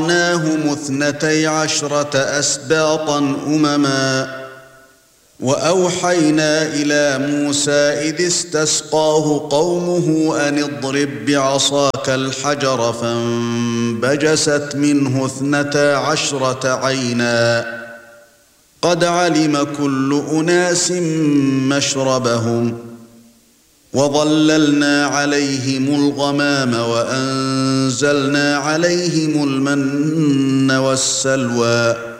وَجَعَلْنَاهُمُ 12 أسباطا أمما وأوحينا إلى موسى إذ استسقاه قومه أن اضرب بعصاك الحجر فانبجست منه 12 عينا قد علم كل أناس مشربهم وظللنا عليهم الغمام وأنزلنا عليهم المن والسلوى